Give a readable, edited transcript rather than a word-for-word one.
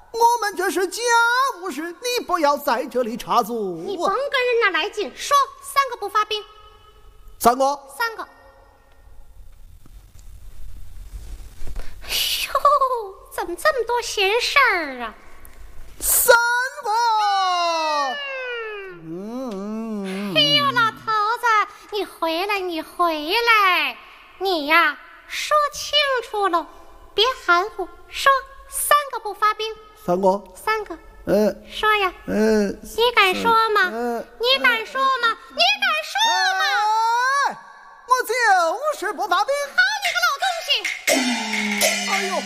我们这是家务事，你不要在这里插足。 你甭跟人那来劲，说3个不发兵。 3个。 3个。哟，怎么这么多闲事儿啊 ？3个。 哎呦，老头子，你回来，你呀，说清楚了，别含糊，说3个不发兵。 3个。 3个。说呀。 你敢说吗？你敢说吗？你敢说吗？ 我就是不发兵。 好你个老东西！ 哎呦！